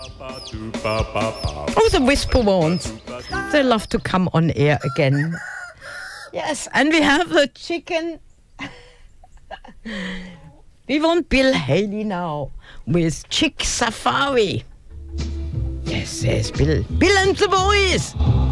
Oh, the whisper ones. They love to come on air again. Yes, and we have the chicken. We want Bill Haley now with Chick Safari. Yes, Bill. Bill and the boys.